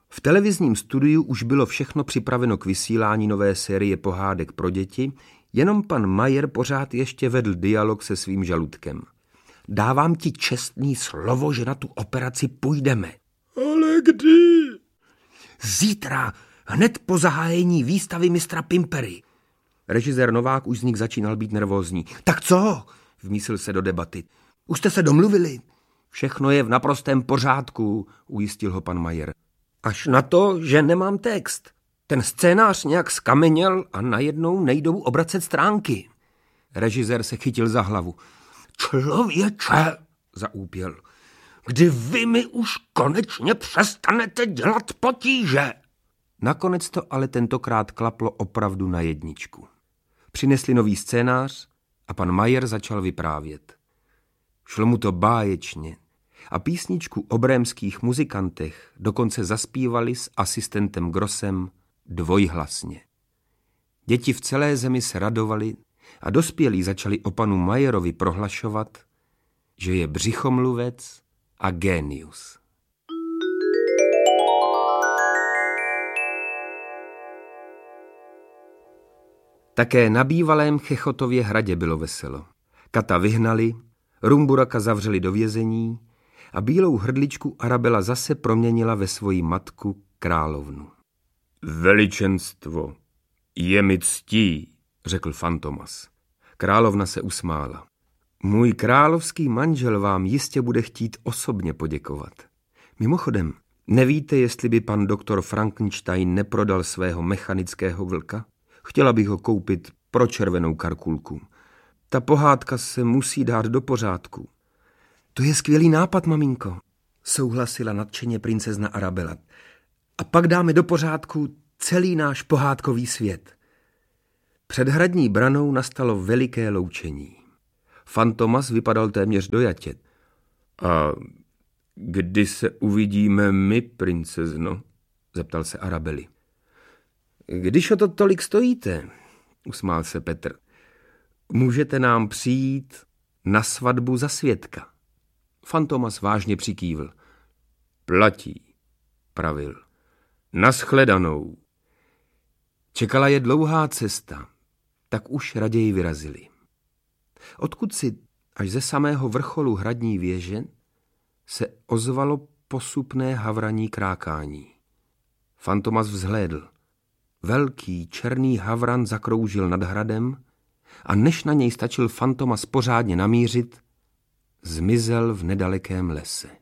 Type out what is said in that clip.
V televizním studiu už bylo všechno připraveno k vysílání nové série pohádek pro děti, jenom pan Majer pořád ještě vedl dialog se svým žaludkem. Dávám ti čestný slovo, že na tu operaci půjdeme. Ale kdy? Zítra, hned po zahájení výstavy mistra Pimpery. Režisér Novák už z nich začínal být nervózní. Tak co? Vmísil se do debaty. Už jste se domluvili? Všechno je v naprostém pořádku, ujistil ho pan Majer. Až na to, že nemám text. Ten scénář nějak skameněl a najednou nejdou obracet stránky. Režisér se chytil za hlavu. Člověče, zaúpěl, kdy vy mi už konečně přestanete dělat potíže? Nakonec to ale tentokrát klaplo opravdu na jedničku. Přinesli nový scénář a pan Majer začal vyprávět. Šlo mu to báječně a písničku o brémských muzikantech dokonce zaspívali s asistentem Grossem dvojhlasně. Děti v celé zemi se radovali a dospělí začali o panu Majerovi prohlašovat, že je břichomluvec a génius. Také na bývalém Chechotově hradě bylo veselo. Kata vyhnali, Rumburaka zavřeli do vězení a bílou hrdličku Arabela zase proměnila ve svoji matku královnu. Veličenstvo, je mi ctí, řekl Fantomas. Královna se usmála. Můj královský manžel vám jistě bude chtít osobně poděkovat. Mimochodem, nevíte, jestli by pan doktor Frankenstein neprodal svého mechanického vlka? Chtěla bych ho koupit pro červenou karkulku. Ta pohádka se musí dát do pořádku. To je skvělý nápad, maminko, souhlasila nadšeně princezna Arabela. A pak dáme do pořádku celý náš pohádkový svět. Před hradní branou nastalo veliké loučení. Fantomas vypadal téměř dojatě. A kdy se uvidíme my, princezno? Zeptal se Arabely. Když o to tolik stojíte, usmál se Petr, můžete nám přijít na svatbu za svědka. Fantomas vážně přikývl. Platí, pravil. Naschledanou. Čekala je dlouhá cesta, tak už raději vyrazili. Odkud si až ze samého vrcholu hradní věže se ozvalo posupné havraní krákání. Fantomas vzhlédl. Velký černý havran zakroužil nad hradem a než na něj stačil Fantomas pořádně namířit, zmizel v nedalekém lese.